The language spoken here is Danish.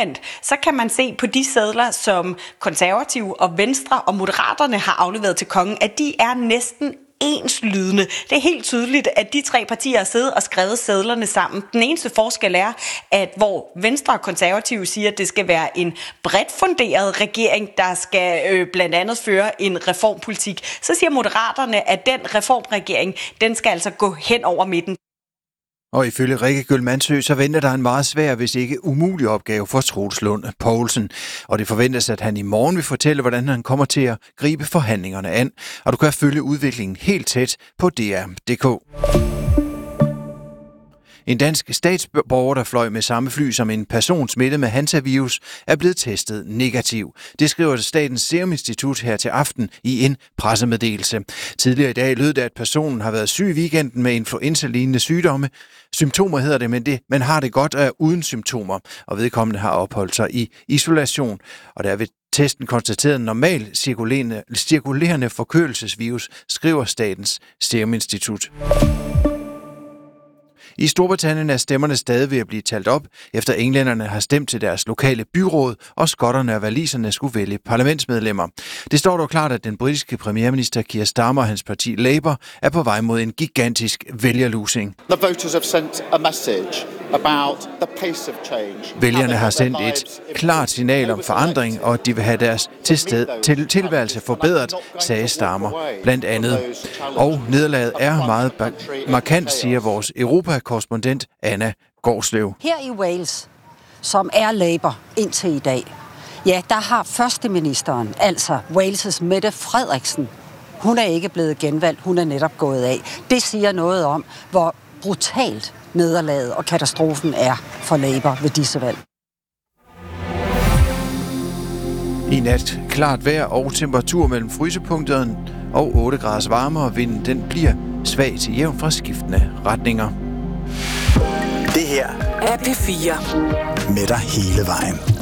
Omvendt, så kan man se på de sedler, som Konservative og Venstre og Moderaterne har afleveret til kongen, at de er næsten enslydende. Det er helt tydeligt, at de tre partier har siddet og skrevet sedlerne sammen. Den eneste forskel er, at hvor Venstre og Konservative siger, at det skal være en bredt funderet regering, der skal blandt andet føre en reformpolitik, så siger Moderaterne, at den reformregering, den skal altså gå hen over midten. Og ifølge Rikke Gyll-Mandsø, så venter der en meget svær, hvis ikke umulig opgave for Troels Lund Poulsen. Og det forventes, at han i morgen vil fortælle, hvordan han kommer til at gribe forhandlingerne an. Og du kan følge udviklingen helt tæt på DR.dk. En dansk statsborger, der fløj med samme fly som en person smittet med hantavirus, er blevet testet negativ. Det skriver Statens Serum Institut her til aften i en pressemeddelelse. Tidligere i dag lød det, at personen har været syg i weekenden med influenza-lignende sygdomme. Symptomer hedder det, men man har det godt og er uden symptomer, og vedkommende har opholdt sig i isolation. Og der er ved testen konstateret en normal cirkulerende forkølelsesvirus, skriver Statens Serum Institut. I Storbritannien er stemmerne stadig ved at blive talt op, efter englænderne har stemt til deres lokale byråd, og skotterne og waliserne skulle vælge parlamentsmedlemmer. Det står dog klart, at den britiske premierminister Keir Starmer og hans parti Labour er på vej mod en gigantisk vælgerlusing. Vælgerne har sendt et klart signal om forandring, og at de vil have deres tilværelse forbedret, sagde Starmer blandt andet. Og nederlaget er meget markant, siger vores Europa-korrespondent Anna Gårdslev. Her i Wales, som er Labour indtil i dag, ja, der har førsteministeren, altså Wales' Mette Frederiksen, hun er ikke blevet genvalgt, hun er netop gået af. Det siger noget om, hvor brutalt nederlaget og katastrofen er for Labour ved disse valg. I nat klart vejr og temperatur mellem frysepunkterne og 8 grader varmere. Vinden den bliver svag til jævn fra skiftende retninger. Det her er P4 med dig hele vejen.